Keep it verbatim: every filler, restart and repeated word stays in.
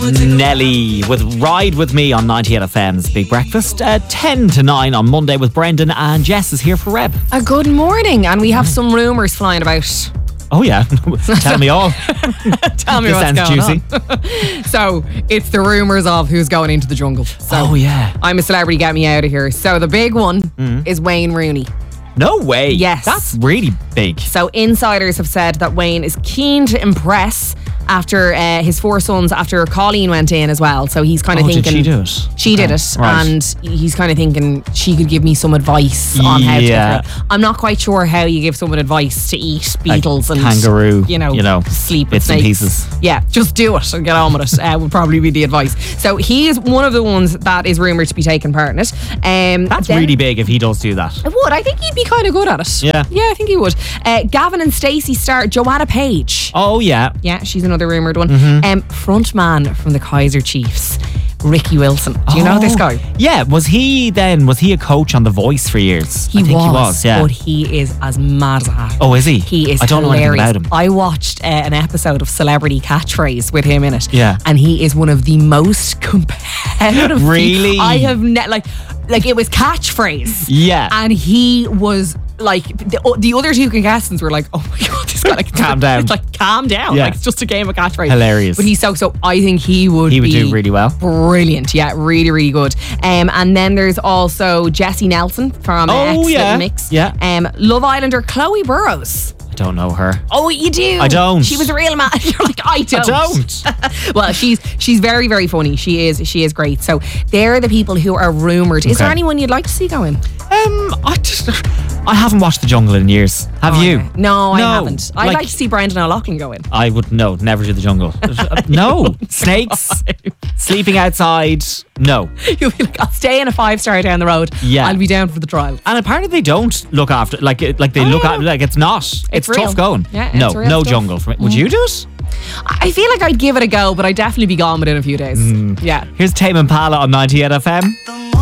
Nelly with Ride With Me on ninety-eight F M's Big Breakfast. Uh, ten to nine on Monday with Brendan, and Jess is here for Reb. A good morning, and we have some rumours flying about. Oh yeah, tell me all. Tell me this what's sounds going juicy. on. So it's the rumours of who's going into the jungle. So oh yeah, I'm a celebrity, get me out of here. So the big one mm. is Wayne Rooney. No way. Yes. That's really big. So insiders have said that Wayne is keen to impress after uh, his four sons, after Colleen went in as well. So he's kind of oh, thinking... did she do it? She did oh, it. Right. And he's kind of thinking she could give me some advice on how yeah. to... I'm not quite sure how you give someone advice to eat beetles like and... kangaroo, you know, you know, sleep with bits snakes. and pieces. Yeah, just do it and get on with it uh, would probably be the advice. So he is one of the ones that is rumoured to be taking part in it. Um, That's then, really big if he does do that. It would. I think he'd be kind of good at it. Yeah. Yeah, I think he would. Uh, Gavin and Stacey star Joanna Page. Oh yeah. Yeah, she's another rumoured one. Mm-hmm. Um, front man from the Kaiser Chiefs, Ricky Wilson. Do you oh, know this guy? Yeah. Was he then, was he a coach on The Voice for years? He I think was, he was, yeah. but he is as mad as a hat. Oh, is he? He is I don't hilarious. know anything about him. I watched uh, an episode of Celebrity Catchphrase with him in it. Yeah. And he is one of the most competitive Really? people I have ne- like like it was catchphrase. Yeah. And he was like the, the other two contestants were like, oh my god, this guy like calm down. It's like calm down. Yeah. Like it's just a game of catchphrase. Hilarious. But he's so so I think he would He would be do really well. Brilliant. Yeah, really, really good. Um and then there's also Jessie Nelson from Oh, X yeah. Little Mix. Yeah. Um Love Islander Chloe Burrows. I don't know her. Oh, you do? I don't. She was a real man. You're like, I don't. I don't. Well, she's she's very, very funny. She is she is great. So they're the people who are rumoured. Is Okay. there anyone you'd like to see go in? Um, I just, I haven't watched The Jungle in years. Have Oh, you? okay. No, I No, haven't. I'd like- like to see Brendan O'Loughlin go in. I would no, never do The Jungle. No, snakes, sleeping outside. No, You'll be like, I'll stay in a five star down the road. Yeah. I'll be down for the trial. and apparently they don't look after like it- like they Oh, look yeah. at like it's not. It's, real. tough going. Yeah, no, it's real no stuff. Jungle for me. Would you do it? I feel like I'd give it a go, but I'd definitely be gone within a few days. Mm. Yeah. Here's Tame Impala on ninety-eight F M.